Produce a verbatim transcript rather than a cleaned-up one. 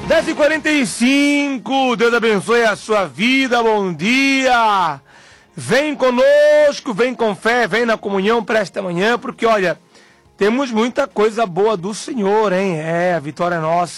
dez e quarenta e cinco, Deus abençoe a sua vida, bom dia. Vem conosco, vem com fé, vem na comunhão para esta manhã, porque olha, temos muita coisa boa do Senhor, hein? É, a vitória é nossa.